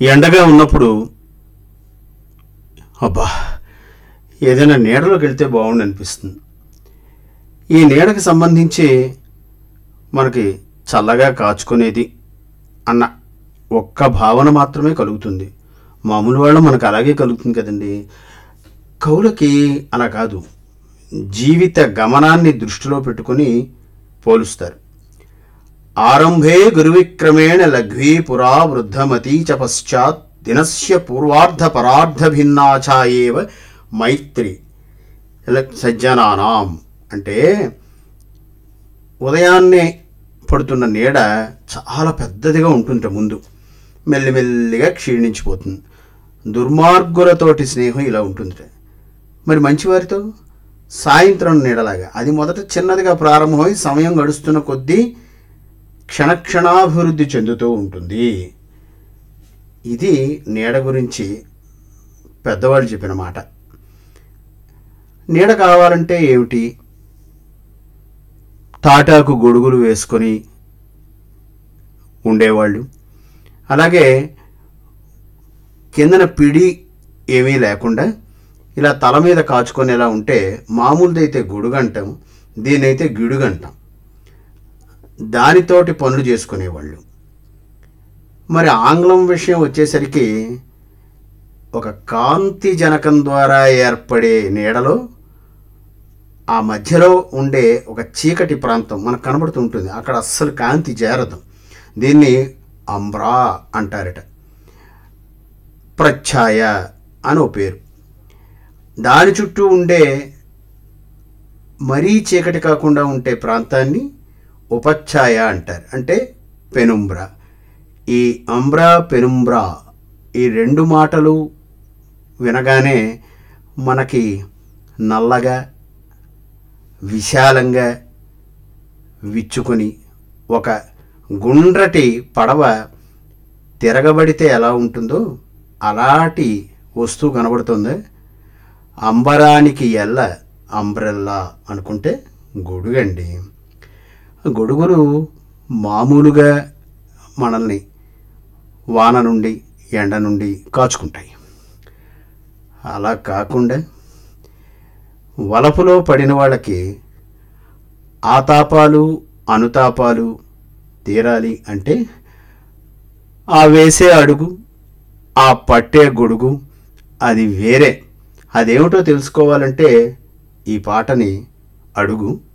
ఎండగా ఉన్నప్పుడు అబ్బా ఏదైనా నీడలోకి వెళ్తే బాగుండు అనిపిస్తుంది. ఈ నీడకి సంబంధించి మనకి చల్లగా కాచుకునేది అన్న ఒక్క భావన మాత్రమే కలుగుతుంది. మామూలు వాళ్ళు మనకు అలాగే కలుగుతుంది కదండి. కవులకి అలా కాదు, జీవిత గమనాన్ని దృష్టిలో పెట్టుకుని పోలుస్తారు. ఆరంభే గురువిక్రమేణ లఘ్వీ పురా వృద్ధమతీ చ పశ్చాత్ దినస్య పూర్వార్ధ పరార్ధ భిన్నాచాయేవ మైత్రి సజ్జనానాం. అంటే ఉదయాన్నే పడుతున్న నీడ చాలా పెద్దదిగా ఉంటుంట, ముందు మెల్లిమెల్లిగా క్షీణించిపోతుంది. దుర్మార్గులతోటి స్నేహం ఇలా ఉంటుంది. మరి మంచివారితో సాయంత్రం నీడలాగా అది మొదట చిన్నదిగా ప్రారంభమై సమయం గడుస్తున్న కొద్దీ క్షణక్షణాభివృద్ధి చెందుతూ ఉంటుంది. ఇది నీడ గురించి పెద్దవాళ్ళు చెప్పిన మాట. నీడ కావాలంటే ఏమిటి? తాటాకు గొడుగులు వేసుకొని ఉండేవాళ్ళు. అలాగే కిందన పిడి ఏమీ లేకుండా ఇలా తల మీద కాచుకొనేలా ఉంటే మామూలుదైతే గొడుగు అంటాం, దీనైతే గిడుగు అంటాం. దానితోటి పనులు చేసుకునేవాళ్ళు. మరి ఆంగ్లం విషయం వచ్చేసరికి ఒక కాంతి జనకం ద్వారా ఏర్పడే నీడలో ఆ మధ్యలో ఉండే ఒక చీకటి ప్రాంతం మనకు కనబడుతూ ఉంటుంది. అక్కడ అస్సలు కాంతి చేరదు. దీన్ని అంబ్రా అంటారట. ప్రఛాయ అని ఓ పేరు. దాని చుట్టూ ఉండే మరీ చీకటి కాకుండా ఉండే ప్రాంతాన్ని ఉపఛాయ అంటారు, అంటే పెనుంబ్రా. ఈ అంబ్రా పెనుంబ్రా ఈ రెండు మాటలు వినగానే మనకి నల్లగా విశాలంగా విచ్చుకొని ఒక గుండ్రటి పడవ తిరగబడితే ఎలా ఉంటుందో అలాంటి వస్తువు కనబడుతుంది. అంబరానికి ఎల్ల అంబ్రెల్లా అనుకుంటే గొడుగండి. గొడుగులు మామూలుగా మనల్ని వాన నుండి ఎండ నుండి కాచుకుంటాయి. అలా కాకుండా వలపులో పడిన వాళ్ళకి ఆతాపాలు అనుతాపాలు తీరాలి అంటే ఆ వేసే అడుగు, ఆ పట్టే గొడుగు అది వేరే. అదేమిటో తెలుసుకోవాలంటే ఈ పాటని అడుగు.